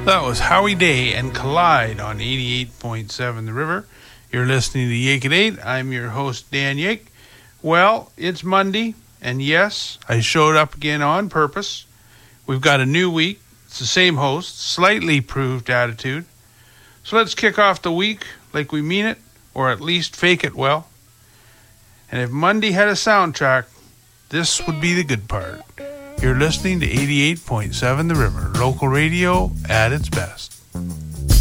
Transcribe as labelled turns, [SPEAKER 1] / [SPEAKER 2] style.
[SPEAKER 1] That was Howie Day and Collide on 88.7 The River. You're listening to Yake at 8. I'm your host, Dan Yake. Well, it's Monday, and yes, I showed up again on purpose. We've got a new week. It's the same host, slightly improved attitude. So let's kick off the week like we mean it, or at least fake it well. And if Monday had a soundtrack, this would be the good part. You're listening to 88.7 The River, local radio at its best.